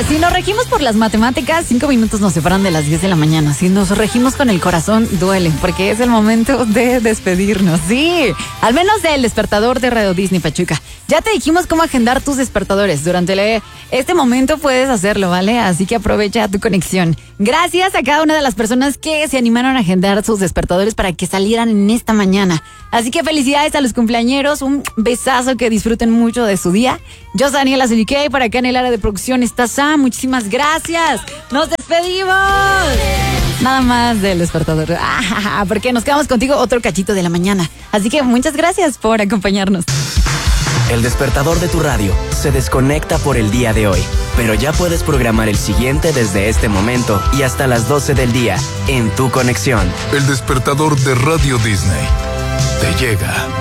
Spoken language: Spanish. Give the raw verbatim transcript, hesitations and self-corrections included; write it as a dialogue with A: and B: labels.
A: Si nos regimos por las matemáticas, cinco minutos nos separan de las diez de la mañana. Si nos regimos con el corazón, duele, porque es el momento de despedirnos. Sí, al menos del despertador de Radio Disney Pachuca. Ya te dijimos cómo agendar tus despertadores. Durante este momento puedes hacerlo, ¿vale? Así que aprovecha tu conexión. Gracias a cada una de las personas que se animaron a agendar sus despertadores para que salieran en esta mañana. Así que felicidades a los cumpleañeros, un besazo, que disfruten mucho de su día. Yo soy Daniela Zuliquei, para acá en el área de producción está Sam. Muchísimas gracias. Nos despedimos. Nada más del despertador, ah, porque nos quedamos contigo otro cachito de la mañana. Así que muchas gracias por acompañarnos.
B: El despertador de tu radio se desconecta por el día de hoy, pero ya puedes programar el siguiente desde este momento y hasta las doce del día en tu conexión.
C: El despertador de Radio Disney te llega.